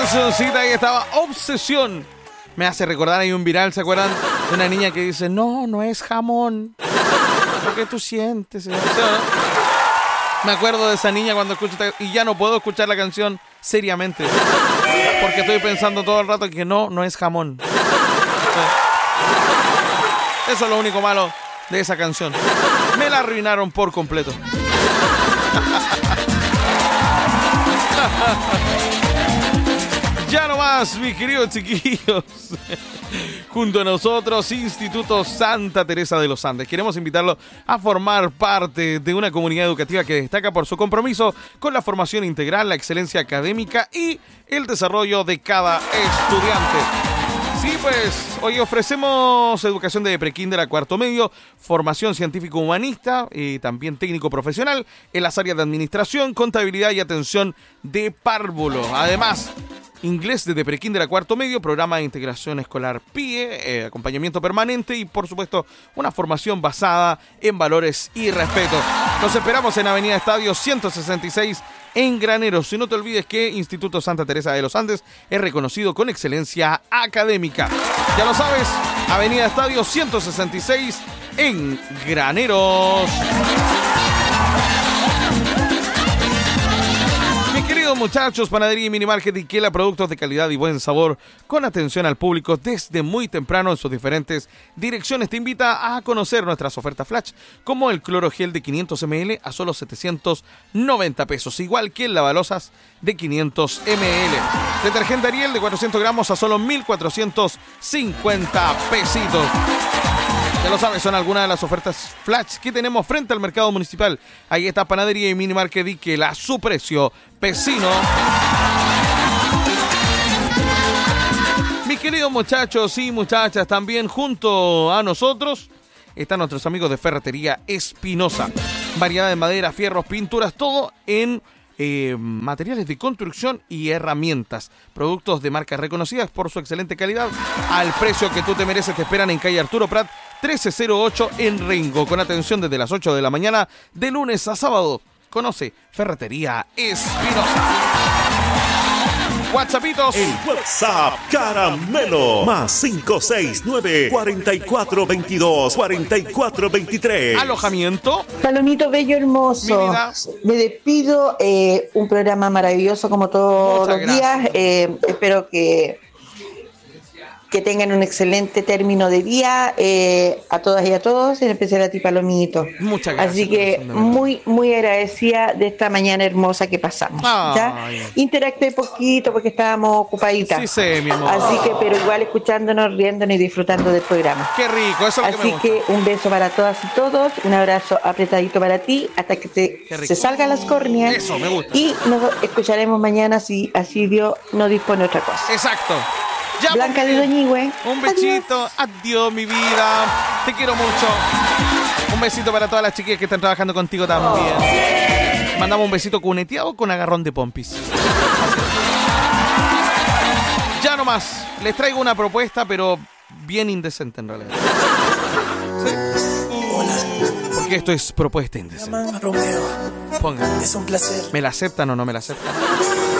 cancioncita ahí estaba, Obsesión. Me hace recordar, hay un viral, ¿se acuerdan? De una niña que dice, no es jamón. Lo que tú sientes. ¿Sí, no? Me acuerdo de esa niña cuando escucho y ya no puedo escuchar la canción seriamente. Porque estoy pensando todo el rato que no es jamón. Eso es lo único malo de esa canción. Me la arruinaron por completo. Ya no más, mis queridos chiquillos. Junto a nosotros, Instituto Santa Teresa de los Andes. Queremos invitarlo a formar parte de una comunidad educativa que destaca por su compromiso con la formación integral, la excelencia académica y el desarrollo de cada estudiante. Sí, pues, hoy ofrecemos educación de prekinder a cuarto medio, formación científico-humanista y también técnico-profesional en las áreas de administración, contabilidad y atención de párvulo. Además, inglés desde prekinder a cuarto medio, programa de integración escolar PIE, acompañamiento permanente y, por supuesto, una formación basada en valores y respeto. Los esperamos en Avenida Estadio 166 en Graneros. Y no te olvides que Instituto Santa Teresa de los Andes es reconocido con excelencia académica. Ya lo sabes, Avenida Estadio 166 en Graneros. Queridos muchachos, Panadería y Minimarket Iquela, productos de calidad y buen sabor con atención al público desde muy temprano en sus diferentes direcciones. Te invita a conocer nuestras ofertas flash, como el cloro gel de 500 ml a solo 790 pesos, igual que el lavalosas de 500 ml. Detergente Ariel de 400 gramos a solo 1.450 pesitos. Ya lo sabes, son algunas de las ofertas flash que tenemos frente al mercado municipal. Ahí está Panadería y Minimarket Iquela, su precio vecino. Mis queridos muchachos y muchachas, también junto a nosotros están nuestros amigos de Ferretería Espinosa. Variedad de madera, fierros, pinturas, todo en materiales de construcción y herramientas. Productos de marcas reconocidas por su excelente calidad al precio que tú te mereces. Te esperan en calle Arturo Prat 1308 en Ringo, con atención desde las 8 de la mañana de lunes a sábado. Conoce Ferretería Espinosa. WhatsAppitos. El WhatsApp Caramelo más 569-4422-4423. Alojamiento. Palomito bello hermoso. Me despido. Un programa maravilloso como todos los días. Espero que tengan un excelente término de día, a todas y a todos, en especial a ti, Palomito. Muchas gracias. Así que muy, muy agradecida de esta mañana hermosa que pasamos. ¿Ya? Interactué poquito porque estábamos ocupaditas. Sí sé, mi amor. Así que, pero igual escuchándonos, riéndonos y disfrutando del programa. Qué rico, eso es lo que me gusta. Así que un beso para todas y todos, un abrazo apretadito para ti, hasta que se salgan las córneas. Eso, me gusta. Y nos escucharemos mañana si así Dios no dispone otra cosa. Exacto. Ya, Blanca de Doñigüe. Un besito. Adiós, mi vida. Te quiero mucho. Un besito para todas las chiquillas que están trabajando contigo también. Mandamos un besito cuneteado con agarrón de pompis. Ya nomás. Les traigo una propuesta, pero bien indecente en realidad. ¿Sí? Hola. Porque esto es propuesta indecente. Llaman a Romeo. Pongan. Es un placer. ¿Me la aceptan o no me la aceptan?